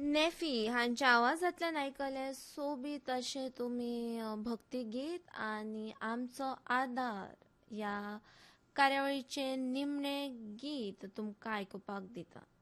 Nephew हांच्या आवाजांतल्यान आयकले सोबीत अशें तुमी भक्तिगीत आनी आमचो आदार ह्या कार्यावळीचें निमणें गीत तुमकां आयकुपाक दिता.